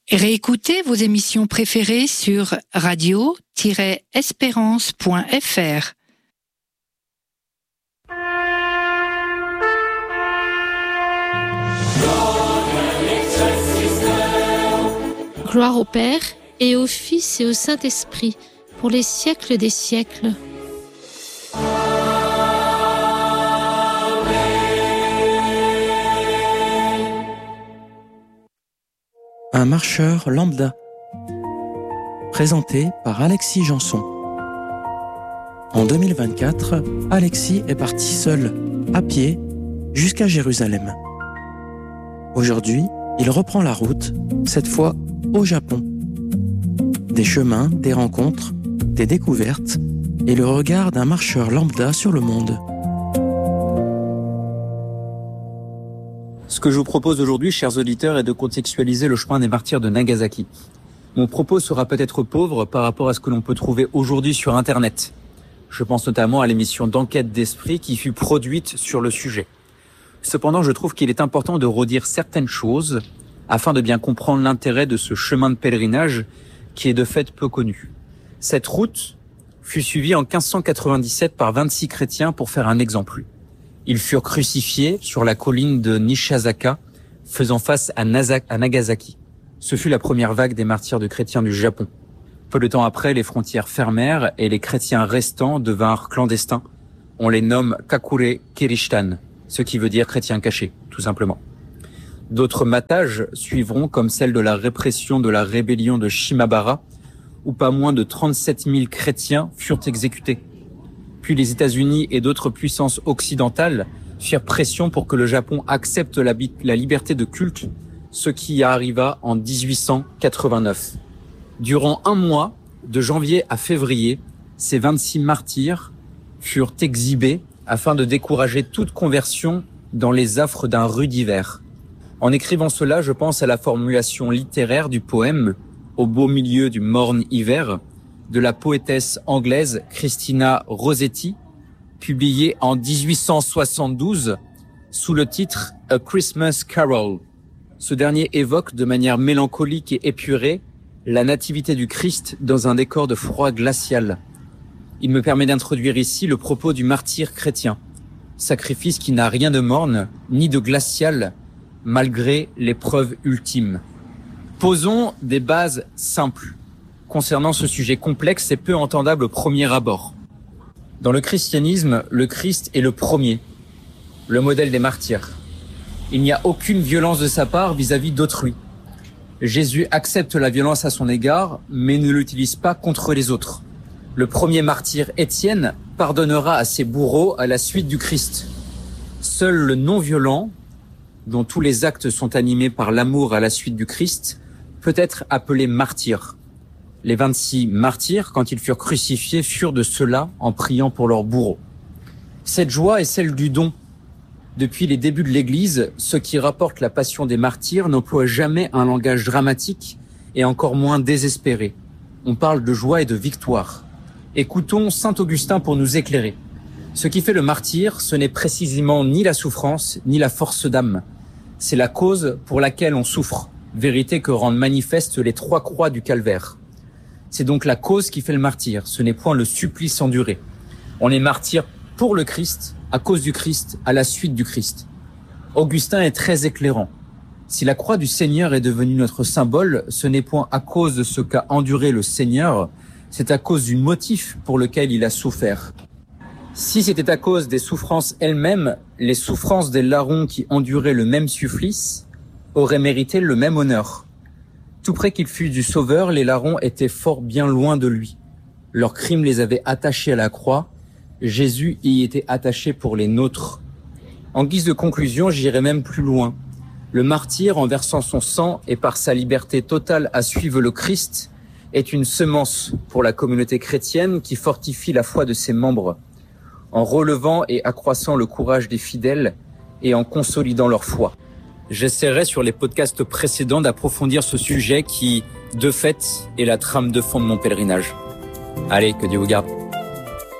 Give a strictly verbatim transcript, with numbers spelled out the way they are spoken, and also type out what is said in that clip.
Réécoutez vos émissions préférées sur radio tiret espérance point f r. Gloire au Père, et au Fils et au Saint-Esprit, pour les siècles des siècles. Un marcheur lambda, présenté par Alexis Janson. En deux mille vingt-quatre, Alexis est parti seul, à pied, jusqu'à Jérusalem. Aujourd'hui, il reprend la route, cette fois au Japon. Des chemins, des rencontres, des découvertes et le regard d'un marcheur lambda sur le monde. Ce que je vous propose aujourd'hui, chers auditeurs, est de contextualiser le chemin des martyrs de Nagasaki. Mon propos sera peut-être pauvre par rapport à ce que l'on peut trouver aujourd'hui sur Internet. Je pense notamment à l'émission d'enquête d'esprit qui fut produite sur le sujet. Cependant, je trouve qu'il est important de redire certaines choses afin de bien comprendre l'intérêt de ce chemin de pèlerinage qui est de fait peu connu. Cette route fut suivie en quinze cent quatre-vingt-dix-sept par vingt-six chrétiens pour faire un exemplaire. Ils furent crucifiés sur la colline de Nishizaka, faisant face à, Nasa- à Nagasaki. Ce fut la première vague des martyrs de chrétiens du Japon. Peu de temps après, les frontières fermèrent et les chrétiens restants devinrent clandestins. On les nomme Kakure Kirishtan, ce qui veut dire chrétiens cachés, tout simplement. D'autres matages suivront, comme celle de la répression de la rébellion de Shimabara, où pas moins de trente-sept mille chrétiens furent exécutés. Puis les États-Unis et d'autres puissances occidentales firent pression pour que le Japon accepte la, la liberté de culte, ce qui arriva en dix-huit cent quatre-vingt-neuf. Durant un mois, de janvier à février, ces vingt-six martyrs furent exhibés afin de décourager toute conversion dans les affres d'un rude hiver. En écrivant cela, je pense à la formulation littéraire du poème « Au beau milieu du morne hiver » de la poétesse anglaise Christina Rossetti, publiée en dix-huit cent soixante-douze sous le titre « A Christmas Carol ». Ce dernier évoque de manière mélancolique et épurée la nativité du Christ dans un décor de froid glacial. Il me permet d'introduire ici le propos du martyr chrétien, sacrifice qui n'a rien de morne ni de glacial malgré l'épreuve ultime. Posons des bases simples concernant ce sujet complexe et peu entendable au premier abord. Dans le christianisme, le Christ est le premier, le modèle des martyrs. Il n'y a aucune violence de sa part vis-à-vis d'autrui. Jésus accepte la violence à son égard, mais ne l'utilise pas contre les autres. Le premier martyr, Étienne, pardonnera à ses bourreaux à la suite du Christ. Seul le non-violent, dont tous les actes sont animés par l'amour à la suite du Christ, peut être appelé martyr. Les vingt-six martyrs, quand ils furent crucifiés, furent de ceux-là en priant pour leurs bourreaux. Cette joie est celle du don. Depuis les débuts de l'Église, ceux qui rapportent la passion des martyrs n'emploient jamais un langage dramatique et encore moins désespéré. On parle de joie et de victoire. Écoutons saint Augustin pour nous éclairer. Ce qui fait le martyr, ce n'est précisément ni la souffrance, ni la force d'âme. C'est la cause pour laquelle on souffre, vérité que rendent manifeste les trois croix du calvaire. C'est donc la cause qui fait le martyr, ce n'est point le supplice enduré. On est martyr pour le Christ, à cause du Christ, à la suite du Christ. Augustin est très éclairant. Si la croix du Seigneur est devenue notre symbole, ce n'est point à cause de ce qu'a enduré le Seigneur, c'est à cause du motif pour lequel il a souffert. Si c'était à cause des souffrances elles-mêmes, les souffrances des larrons qui enduraient le même supplice auraient mérité le même honneur. Tout près qu'il fût du Sauveur, les larrons étaient fort bien loin de lui. Leurs crimes les avaient attachés à la croix. Jésus y était attaché pour les nôtres. En guise de conclusion, j'irai même plus loin. Le martyr, en versant son sang et par sa liberté totale à suivre le Christ, est une semence pour la communauté chrétienne qui fortifie la foi de ses membres, en relevant et accroissant le courage des fidèles et en consolidant leur foi. J'essaierai sur les podcasts précédents d'approfondir ce sujet qui, de fait, est la trame de fond de mon pèlerinage. Allez, que Dieu vous garde.